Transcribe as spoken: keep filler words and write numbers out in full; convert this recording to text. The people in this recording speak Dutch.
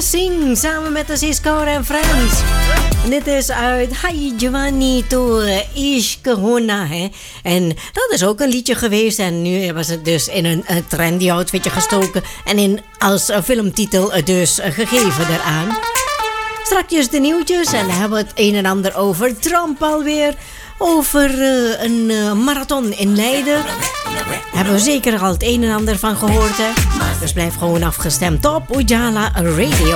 Singh samen met de Cisco en Friends. Dit is uit Hai Giovanni to Ishq Hona. Hè? En dat is ook een liedje geweest. En nu was het dus in een, een trendy outfitje gestoken. En in, als uh, filmtitel uh, dus uh, gegeven eraan. Strakjes de nieuwtjes. En dan hebben we het een en ander over Trump alweer. Over uh, een uh, marathon in Leiden. Hebben we zeker al het een en ander van gehoord. Hè? Dus blijf gewoon afgestemd op Ujala Radio.